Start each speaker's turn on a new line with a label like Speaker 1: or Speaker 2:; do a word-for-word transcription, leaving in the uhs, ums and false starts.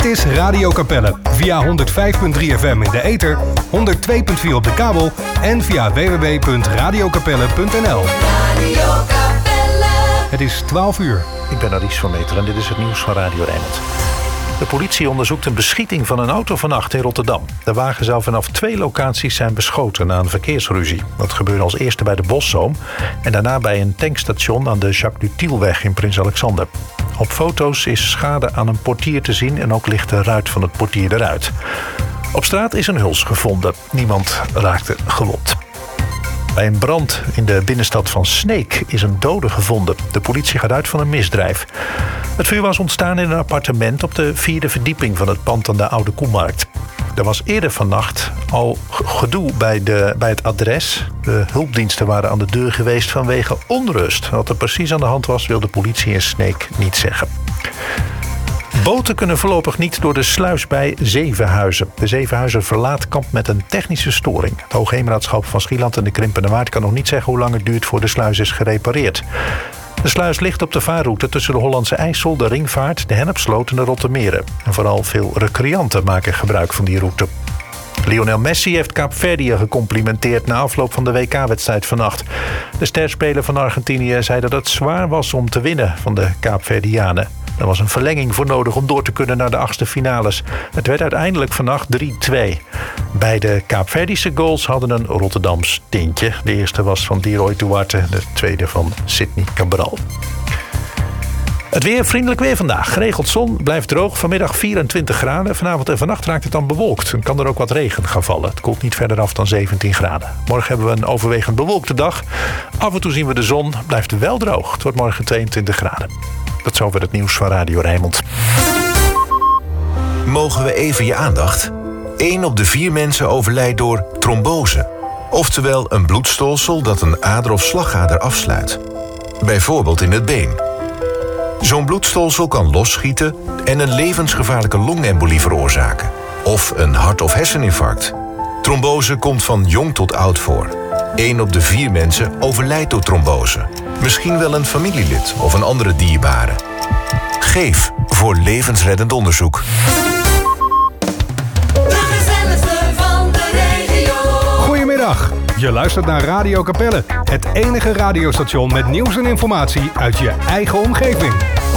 Speaker 1: Dit is Radio Capelle. Via honderd vijf komma drie F M in de ether, honderd twee komma vier op de kabel en via w w w punt radio capelle punt n l. Radio Capelle. Het is twaalf uur.
Speaker 2: Ik ben Aries van Meter en dit is het nieuws van Radio Rijnmond. De politie onderzoekt een beschieting van een auto vannacht in Rotterdam. De wagen zou vanaf twee locaties zijn beschoten na een verkeersruzie. Dat gebeurde als eerste bij de Boszoom en daarna bij een tankstation aan de Jacques Dutielweg in Prins Alexander. Op foto's is schade aan een portier te zien en ook ligt de ruit van het portier eruit. Op straat is een huls gevonden. Niemand raakte gewond. Bij een brand in de binnenstad van Sneek is een dode gevonden. De politie gaat uit van een misdrijf. Het vuur was ontstaan in een appartement op de vierde verdieping van het pand aan de Oude Koemarkt. Er was eerder vannacht al gedoe bij, de, bij het adres. De hulpdiensten waren aan de deur geweest vanwege onrust. Wat er precies aan de hand was, wil de politie in Sneek niet zeggen. Boten kunnen voorlopig niet door de sluis bij Zevenhuizen. De Zevenhuizen verlaat kampt met een technische storing. Het Hoogheemraadschap van Schieland en de Krimpende Waard kan nog niet zeggen hoe lang het duurt voor de sluis is gerepareerd. De sluis ligt op de vaarroute tussen de Hollandse IJssel, de Ringvaart, de Hennepsloot en de Rottermeren. En vooral veel recreanten maken gebruik van die route. Lionel Messi heeft Kaapverdië gecomplimenteerd na afloop van de W K-wedstrijd vannacht. De sterspeler van Argentinië zei dat het zwaar was om te winnen van de Kaapverdianen. Er was een verlenging voor nodig om door te kunnen naar de achtste finales. Het werd uiteindelijk vannacht drie twee. Beide Kaapverdische goals hadden een Rotterdams tintje. De eerste was van Leroy Duarte, de tweede van Sidney Cabral. Het weer, vriendelijk weer vandaag. Geregeld zon, blijft droog. Vanmiddag vierentwintig graden. Vanavond en vannacht raakt het dan bewolkt. En kan er ook wat regen gaan vallen. Het koelt niet verder af dan zeventien graden. Morgen hebben we een overwegend bewolkte dag. Af en toe zien we de zon. Blijft wel droog. Het wordt morgen tweeëntwintig graden. Dat is over het nieuws van Radio Rijnmond.
Speaker 3: Mogen we even je aandacht? Eén op de vier mensen overlijdt door trombose. Oftewel een bloedstolsel dat een ader of slagader afsluit. Bijvoorbeeld in het been. Zo'n bloedstolsel kan losschieten en een levensgevaarlijke longembolie veroorzaken. Of een hart- of herseninfarct. Trombose komt van jong tot oud voor. Eén op de vier mensen overlijdt door trombose. Misschien wel een familielid of een andere dierbare. Geef voor levensreddend onderzoek.
Speaker 1: De gezelligste van de regio. Goedemiddag. Je luistert naar Radio Capelle. Het enige radiostation met nieuws en informatie uit je eigen omgeving.